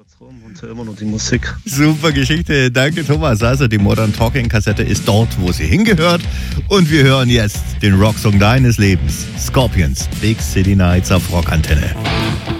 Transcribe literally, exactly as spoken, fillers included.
rum und höre immer noch die Musik. Super Geschichte, danke Thomas. Also die Modern Talking Kassette ist dort, wo sie hingehört. Und wir hören jetzt den Rocksong deines Lebens. Scorpions, Big City Nights auf Rockantenne.